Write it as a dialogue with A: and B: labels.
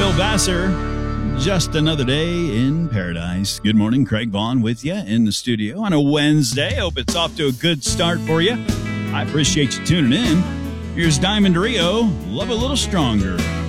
A: Bill Vassar. Just another day in paradise. Good morning, Craig Vaughn with you in the studio on a Wednesday. Hope it's off to a good start for you. I appreciate you tuning in. Here's Diamond Rio, Love a Little Stronger.